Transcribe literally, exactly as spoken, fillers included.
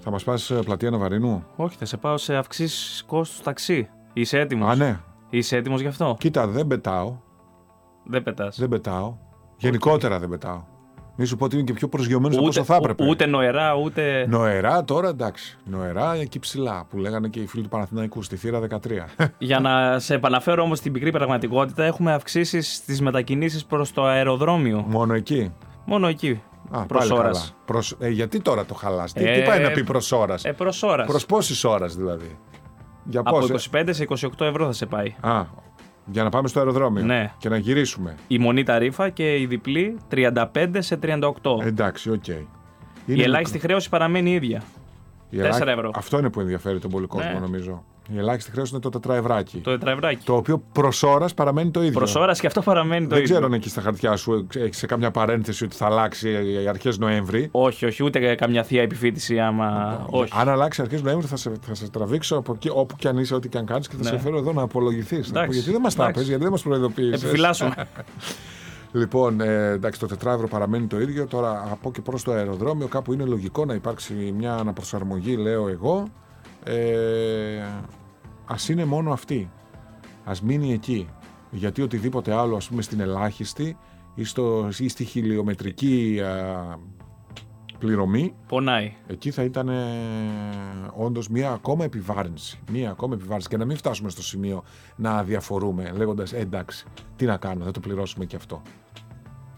Θα μας πας πλατεία Ναβαρίνου? Όχι, θα σε πάω σε αυξήσεις κόστους ταξί. Είσαι έτοιμος? Α, ναι. Είσαι έτοιμος γι' αυτό? Κοίτα, δεν πετάω. Δεν πετάς. Δεν πετάω. Γενικότερα okay. δεν πετάω. Μη σου πω ότι είναι και πιο προσγειωμένος από όσο θα έπρεπε. Ούτε νοερά, ούτε. Νοερά τώρα εντάξει. Νοερά εκεί ψηλά που λέγανε και οι φίλοι του Παναθηναϊκού στη θύρα δεκατρία. Για να σε επαναφέρω όμως στην πικρή πραγματικότητα, έχουμε αυξήσεις στις μετακινήσεις προς το αεροδρόμιο. Μόνο εκεί. Μόνο εκεί. Α, προς ώρας. Προς... Ε, γιατί τώρα το χαλάς? Τι, ε, τι πάει να πει προς ώρας? Ε, προς ώρας. Προς πόσες ώρες δηλαδή? Για Από πόσε... είκοσι πέντε σε είκοσι οκτώ ευρώ θα σε πάει. Α, για να πάμε στο αεροδρόμιο. Ναι. Και να γυρίσουμε. Η μονή ταρίφα και η διπλή τριάντα πέντε σε τριάντα οκτώ. Εντάξει, οκ. Okay. Η ελάχιστη μικρό. χρέωση παραμένει ίδια. τέσσερα ευρώ. Αυτό είναι που ενδιαφέρει τον πολύ κόσμο, ναι. νομίζω. Η ελάχιστη χρέωση είναι το τετραευράκι. Το τετραευράκι. Το οποίο προς ώρας παραμένει το ίδιο. Προς ώρας και αυτό παραμένει το Δεν ίδιο. ξέρω αν εκεί στα χαρτιά σου έχει σε κάμια παρένθεση ότι θα αλλάξει αρχές Νοέμβρη. Όχι, όχι, ούτε καμιά θεία επιφύτηση άμα. Όχι. Αν αλλάξει αρχές Νοέμβρη θα σε, θα σε τραβήξω από εκεί, όπου κι αν είσαι, ό,τι κι αν κάνεις και θα ναι. σε φέρω εδώ να απολογηθείς. Να πω, γιατί δεν μας τα πες, γιατί δεν μας προειδοποιήσεις. Επιφυλάσσουμε. Λοιπόν, ε, εντάξει, το τετράευρο παραμένει το ίδιο. Τώρα από και προς το αεροδρόμιο κάπου είναι λογικό να υπάρξει μια αναπροσαρμογή, λέω εγώ. Ε, ας είναι μόνο αυτή. Ας μείνει εκεί. Γιατί οτιδήποτε άλλο, ας πούμε, στην ελάχιστη ή, στο, ή στη χιλιομετρική α, πληρωμή, πονάει. Εκεί θα ήταν ε, όντως μια ακόμα επιβάρυνση. Μια ακόμα επιβάρυνση. Και να μην φτάσουμε στο σημείο να αδιαφορούμε λέγοντας ε, εντάξει, τι να κάνουμε, θα το πληρώσουμε και αυτό.